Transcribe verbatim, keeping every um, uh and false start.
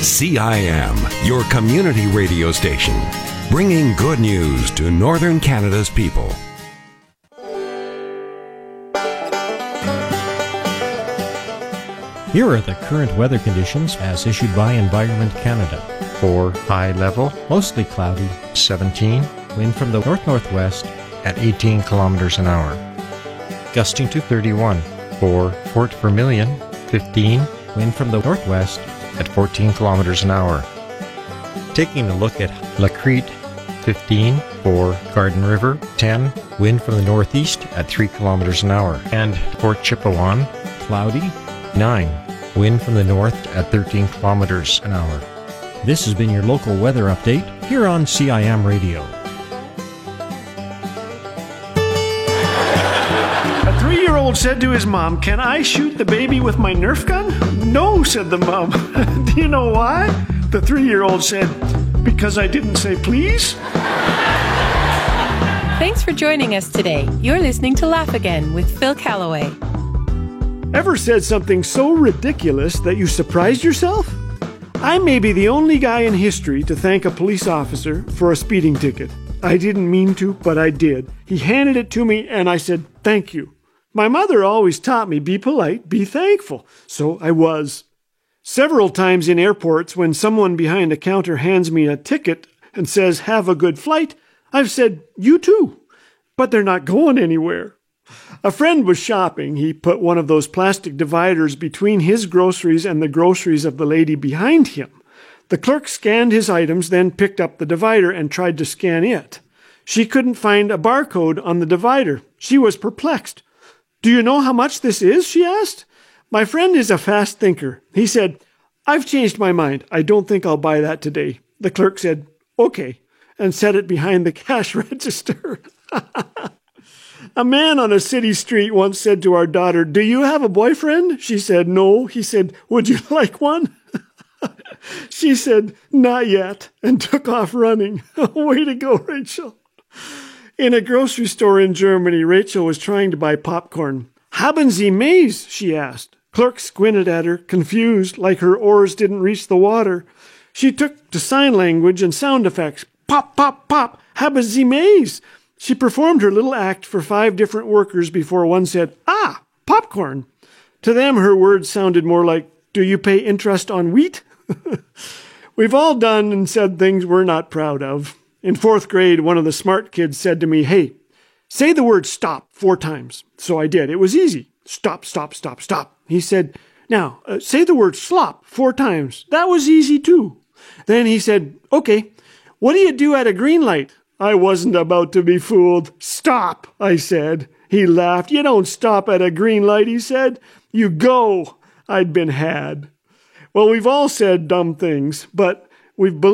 C I M, your community radio station, bringing good news to Northern Canada's people. Here are the current weather conditions as issued by Environment Canada. For high level, Mostly cloudy, seventeen, wind from the north-northwest, at eighteen kilometers an hour. gusting to thirty-one. For Fort Vermilion, fifteen, wind from the northwest. at fourteen kilometers an hour. Taking a look at Lacrete, fifteen. For Garden River, ten, wind from the northeast, at three kilometers an hour. And Fort Chipewyan, cloudy. nine, wind from the north at thirteen kilometers an hour. This has been your local weather update here on C I M Radio. A three-year-old said to his mom, "Can I shoot the baby with my Nerf gun?" "No," said the mom. "Do you know why?" The three-year-old said, "Because I didn't say please." Thanks for joining us today. You're listening to Laugh Again with Phil Callaway. Ever said something so ridiculous that you surprised yourself? I may be the only guy in history to thank a police officer for a speeding ticket. I didn't mean to, but I did. He handed it to me and I said, "Thank you." My mother always taught me, be polite, be thankful. So I was. Several times in airports, when someone behind a counter hands me a ticket and says, "Have a good flight," I've said, "You too." But they're not going anywhere. A friend was shopping. He put one of those plastic dividers between his groceries and the groceries of the lady behind him. The clerk scanned his items, then picked up the divider and tried to scan it. She couldn't find a barcode on the divider. She was perplexed. "Do you know how much this is?" she asked. My friend is a fast thinker. He said, "I've changed my mind. I don't think I'll buy that today." The clerk said, "Okay," and set it behind the cash register. A man on a city street once said to our daughter, "Do you have a boyfriend?" She said, "No." He said, "Would you like one?" She said, "Not yet," and took off running. Way to go, Rachel. In a grocery store in Germany, Rachel was trying to buy popcorn. "Haben Sie Mais?" she asked. Clerk squinted at her, confused, like her oars didn't reach the water. She took to sign language and sound effects. "Pop, pop, pop, haben Sie Mais?" She performed her little act for five different workers before one said, "Ah, popcorn." To them, her words sounded more like, "Do you pay interest on wheat?" We've all done and said things we're not proud of. In fourth grade, one of the smart kids said to me, "Hey, say the word stop four times." So I did. It was easy. Stop, stop, stop, stop. He said, "Now, uh, say the word slop four times." That was easy too. Then he said, "Okay, what do you do at a green light?" I wasn't about to be fooled. "Stop," I said. He laughed. "You don't stop at a green light," he said. "You go." I'd been had. Well, we've all said dumb things, but we've believed